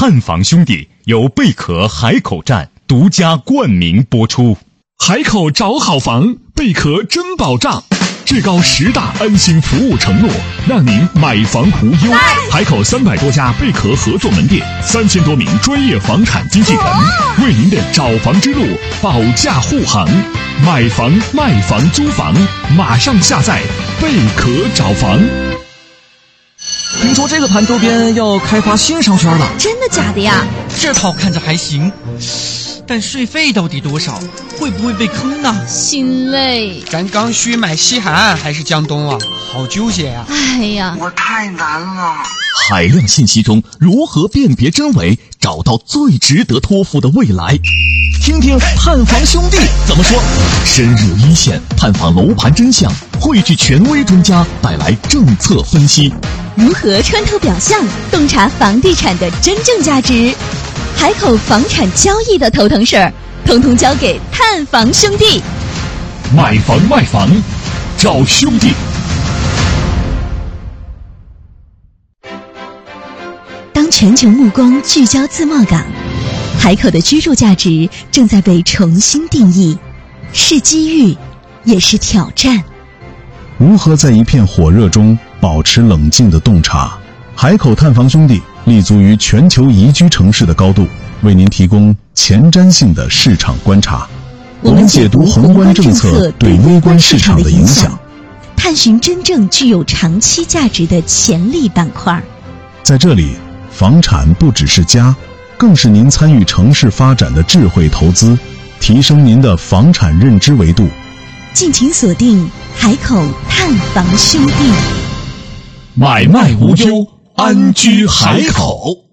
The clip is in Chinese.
探房兄弟由贝壳海口站独家冠名播出。 海口找好房，贝壳真保障，至高10大安心服务承诺，让您买房无忧。海口300多家贝壳合作门店，3000多名专业房产经纪人，为您的找房之路保驾护航。买房、卖房、租房，马上下载贝壳找房。 听说这个盘周边要开发新商圈了， 真的假的呀？ 这套看着还行，但税费到底多少？会不会被坑呢？ 心累。 咱刚需买西海岸还是江东啊？好纠结啊！ 哎呀， 我太难了。 海量信息中如何辨别真伪，找到最值得托付的未来？听听探房兄弟怎么说。深入一线探访楼盘真相，汇聚权威专家带来政策分析。 如何穿透表象，洞察房地产的真正价值？海口房产交易的头疼事儿，统统交给探房兄弟。 买房卖房，找兄弟。 当全球目光聚焦自贸港，海口的居住价值正在被重新定义，是机遇，也是挑战。 如何在一片火热中保持冷静的洞察？海口探房兄弟立足于全球宜居城市的高度，为您提供前瞻性的市场观察。我们解读宏观政策对微观市场的影响， 探寻真正具有长期价值的潜力板块。 在这里，房产不只是家，更是您参与城市发展的智慧投资，提升您的房产认知维度。 敬请锁定海口探房兄弟。 买卖无忧，安居海口。